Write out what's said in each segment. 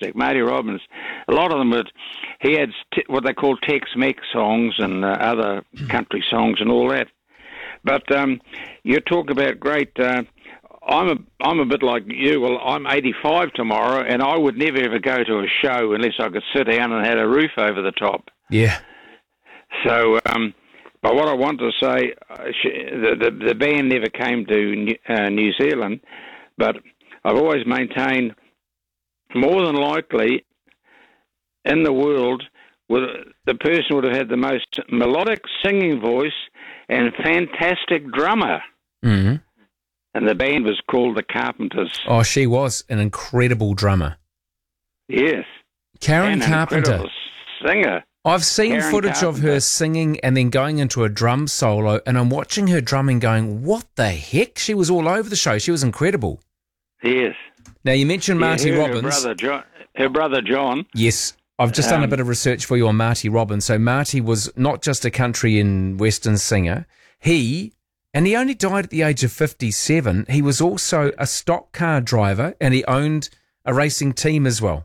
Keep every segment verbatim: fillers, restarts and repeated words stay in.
fantastic. Marty Robbins, a lot of them would, he had t- what they call Tex-Mex songs and uh, other country songs and all that. But um, you talk about great. Uh, I'm a I'm a bit like you. Well, I'm eighty-five tomorrow, and I would never ever go to a show unless I could sit down and had a roof over the top. Yeah. So, um, but what I want to say, uh, the, the the band never came to New, uh, New Zealand, but I've always maintained, more than likely, in the world, would, the person would have had the most melodic singing voice and fantastic drummer. Mm-hmm. And the band was called the Carpenters. Oh, she was an incredible drummer. Yes. Karen and Carpenter. An incredible singer. I've seen Karen footage Carpenter. of her singing and then going into a drum solo, and I'm watching her drumming going, what the heck? She was all over the show. She was incredible. Yes. Now, you mentioned Marty yeah, her, Robbins. Her brother, John, her brother John. Yes. I've just um, done a bit of research for you on Marty Robbins. So Marty was not just a country and western singer. He, and he only died at the age of fifty-seven, he was also a stock car driver, and he owned a racing team as well.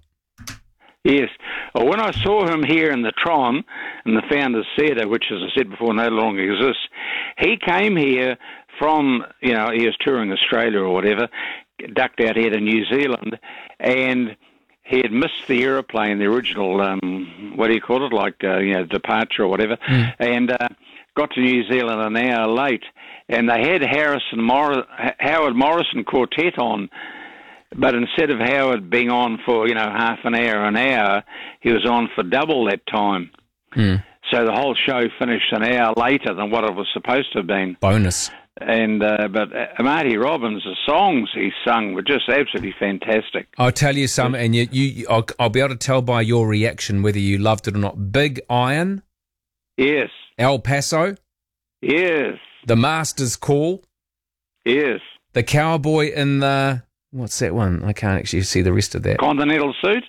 Yes. Well, when I saw him here in the Tron, in the Founders Theatre, which, as I said before, no longer exists, he came here from, you know, he was touring Australia or whatever, ducked out here to New Zealand, and he had missed the aeroplane, the original, um, what do you call it, like, uh, you know, departure or whatever, mm. and uh, got to New Zealand an hour late, and they had Harrison Mor- Howard Morrison Quartet on, but instead of Howard being on for, you know, half an hour, an hour, he was on for double that time. Mm. So the whole show finished an hour later than what it was supposed to have been. Bonus. And uh, but uh, Marty Robbins, the songs he sung were just absolutely fantastic. I'll tell you some, and you, you I'll, I'll be able to tell by your reaction whether you loved it or not. Big Iron. Yes. El Paso. Yes. The Master's Call. Yes. The Cowboy in the, what's that one? I can't actually see the rest of that. Continental Suit.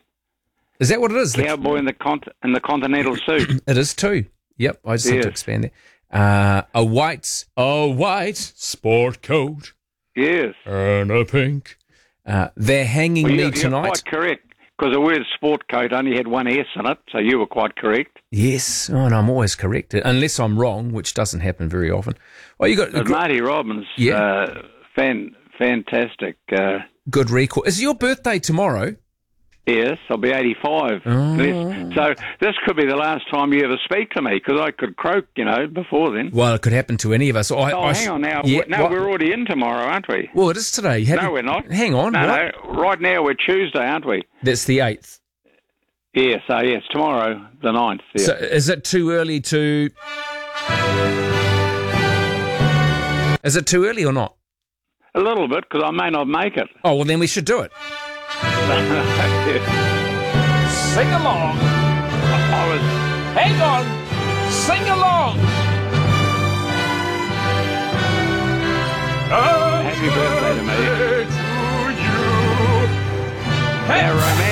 Is that what it is? Cowboy in the con- in the Continental Suit. It is too. Yep. I just yes. have to expand it. Uh, a white, a white sport coat. Yes. And a pink. Uh, they're hanging well, me you're, tonight. You're quite correct, because the word sport coat only had one S in it, so you were quite correct. Yes, oh, and I'm always correct, unless I'm wrong, which doesn't happen very often. Well, you got but Marty Robbins. Yeah. Uh, fan, fantastic. Uh, Good recall. Is your birthday tomorrow? Yes, I'll be eighty-five. Oh. So this could be the last time you ever speak to me, because I could croak, you know, before then. Well, it could happen to any of us. I, oh, I hang sh- on now. Yeah, no, what? We're already in tomorrow, aren't we? Well, it is today. Happy... No, we're not. Hang on. No, what? no. Right now we're Tuesday, aren't we? That's the eighth. Yes, oh, yes, tomorrow, the ninth. Yeah. So is it too early to... Is it too early or not? A little bit, because I may not make it. Oh, well, then we should do it. yeah. Sing along. I was... Hang on. Sing along. Happy birthday to me. To you. Now, romantic.